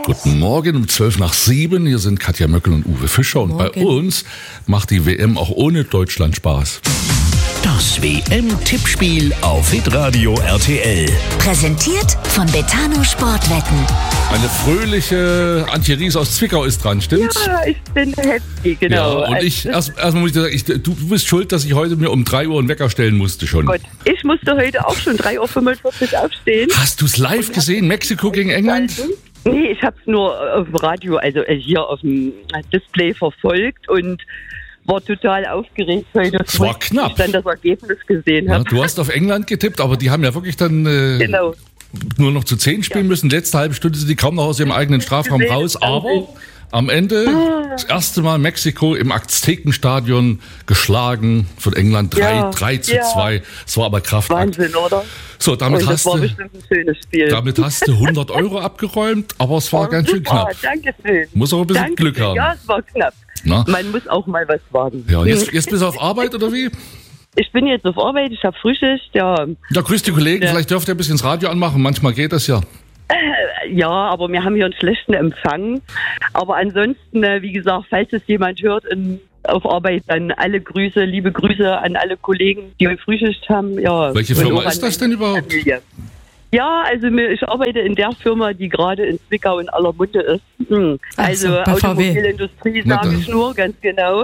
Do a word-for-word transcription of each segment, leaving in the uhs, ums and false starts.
Guten Morgen um zwölf nach sieben. Hier sind Katja Möckel und Uwe Fischer. Und Morgen. bei uns macht die W M auch ohne Deutschland Spaß. Das W M-Tippspiel auf Hitradio R T L. Präsentiert von Betano Sportwetten. Eine fröhliche Antje Ries aus Zwickau ist dran, stimmt's? Ja, ich bin happy, genau. Ja, und ich, erst, erstmal muss ich sagen, ich, du bist schuld, dass ich heute mir um drei Uhr einen Wecker stellen musste schon. Gott, ich musste heute auch schon drei Uhr fünfundvierzig aufstehen. Hast du's live gesehen? Mexiko gegen England? Nee, ich habe es nur auf dem Radio, also hier auf dem Display verfolgt und war total aufgeregt heute. Es war knapp. Ich dann das Ergebnis gesehen Ja, habe. du hast auf England getippt, aber die haben ja wirklich dann äh, Genau. nur noch zu zehn spielen müssen. Letzte halbe Stunde sind die kaum noch aus ihrem eigenen Strafraum gesehen, raus. das Aber am Ende das erste Mal Mexiko im Aztekenstadion geschlagen von England Ja, drei zu ja. zwei. Es war aber Kraftakt. Wahnsinn, oder? So, damit Und das hast, war du, bestimmt ein schönes Spiel. damit hast du hundert Euro abgeräumt, aber es war Oh, ganz schön super, knapp. Dankeschön. Muss auch ein bisschen Dankeschön. Glück haben. Ja, es war knapp. Na? Man muss auch mal was wagen. Ja, und jetzt, jetzt bist du auf Arbeit oder wie? Ich bin jetzt auf Arbeit, ich habe Frühschicht, ja. Ja, grüß die Kollegen. Ja. Vielleicht dürft ihr ein bisschen das Radio anmachen. Manchmal geht das ja. Ja, aber wir haben hier einen schlechten Empfang. Aber ansonsten, äh, wie gesagt, falls es jemand hört in, auf Arbeit, dann alle Grüße, liebe Grüße an alle Kollegen, die eine Frühschicht haben. Ja, Welche und Firma auch an ist das denn meine überhaupt? Familie. Ja, also mir- ich arbeite in der Firma, die gerade in Zwickau in aller Munde ist. Hm. Ach Also so, bei V W. Automobilindustrie, Na sage dann. ich nur, ganz genau.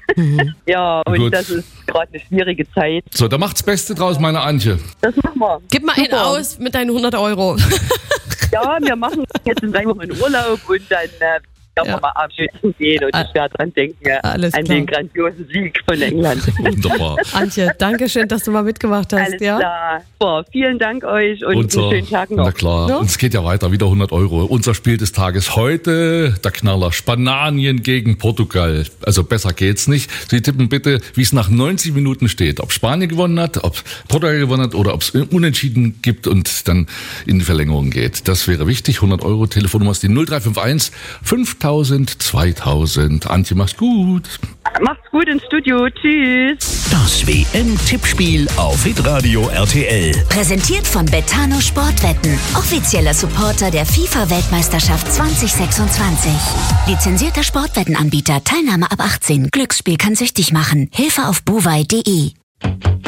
Ja, und Gut. das ist gerade eine schwierige Zeit. So, da macht's Beste draus, meine Antje. Das machen wir. Gib mal einen Super. aus mit deinen hundert Euro. Ja, wir machen jetzt in drei Wochen Urlaub und dann äh, werden Ja. wir mal abschützen gehen und Ah. ich werde dran denken äh, Alles an klar. den grandiosen Sieg von England. Wunderbar. Antje, danke schön, dass du mal mitgemacht hast. Alles ja? klar. Boah, vielen Dank euch und Unser, einen schönen Tag noch. na klar, Ja? und es geht ja weiter, wieder hundert Euro. Unser Spiel des Tages heute, der Knaller, Spanien gegen Portugal. Also besser geht's nicht. Sie tippen bitte, wie es nach neunzig Minuten steht. Ob Spanien gewonnen hat, ob Portugal gewonnen hat oder ob es Unentschieden gibt und dann in die Verlängerung geht. Das wäre wichtig. hundert Euro, Telefonnummer ist die null drei fünf eins fünftausend zweitausend. Antje, mach's gut. Macht's gut ins Studio. Tschüss. Das W M-Tippspiel auf Hitradio R T L. Präsentiert von Betano Sportwetten. Offizieller Supporter der FIFA-Weltmeisterschaft zwanzig sechsundzwanzig. Lizenzierter Sportwettenanbieter. Teilnahme ab achtzehn. Glücksspiel kann süchtig machen. Hilfe auf bovai punkt de.